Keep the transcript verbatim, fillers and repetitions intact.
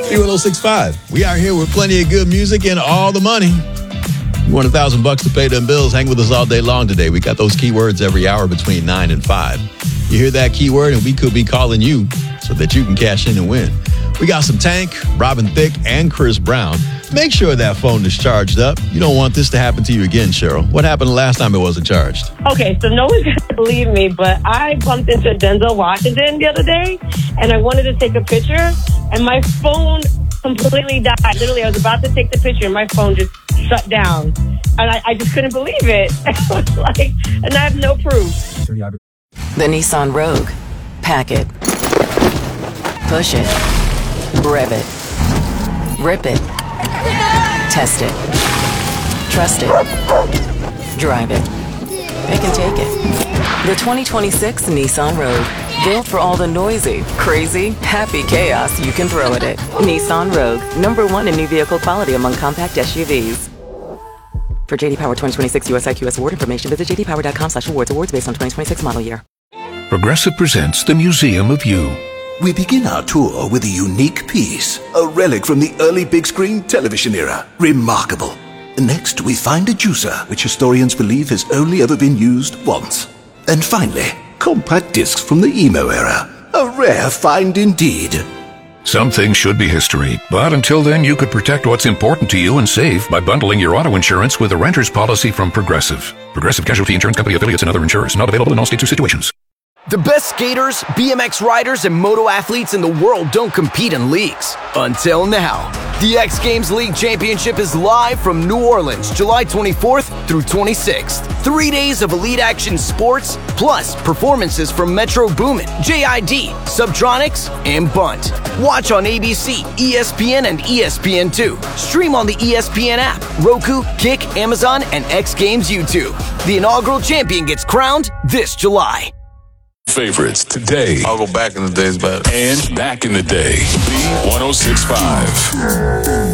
B one oh six point five. We are here with plenty of good music and all the money. You want a thousand bucks to pay them bills? Hang with us all day long today. We got those keywords every hour between nine and five. You hear that keyword and we could be calling you so that you can cash in and win. We got some Tank, Robin Thicke, and Chris Brown. Make sure that phone is charged up. You don't want this to happen to you again, Cheryl. What happened the last time it wasn't charged? Okay, so no one's going to believe me, but I bumped into Denzel Washington the other day, and I wanted to take a picture, and my phone completely died. Literally, I was about to take the picture, and my phone just shut down. And I, I just couldn't believe it. I was like, and I have no proof. The Nissan Rogue. Pack it. Push it. Rev it. Rip it. Test it. Trust it. Drive it. Pick and take it. The twenty twenty-six Nissan Rogue. Built for all the noisy, crazy, happy chaos you can throw at it. Nissan Rogue. Number one in new vehicle quality among compact S U Vs. For J D Power twenty twenty-six U S I Q S award information, visit j d power dot com slash awards. Awards based on twenty twenty-six model year. Progressive presents the Museum of You. We begin our tour with a unique piece, a relic from the early big screen television era. Remarkable. Next, we find a juicer, which historians believe has only ever been used once. And finally, compact discs from the emo era. A rare find indeed. Some things should be history, but until then you could protect what's important to you and save by bundling your auto insurance with a renter's policy from Progressive. Progressive Casualty Insurance Company affiliates and other insurers. Not available in all states or situations. The best skaters, B M X riders, and moto athletes in the world don't compete in leagues. Until now. The X Games League Championship is live from New Orleans, July twenty-fourth through twenty-sixth. Three days of elite action sports, plus performances from Metro Boomin, J I D, Subtronics, and Bunt. Watch on A B C, E S P N, and E S P N two. Stream on the E S P N app, Roku, Kick, Amazon, and X Games YouTube. The inaugural champion gets crowned this July. Favorites today. I'll go back in the days, but and back in the day. B one oh six point five.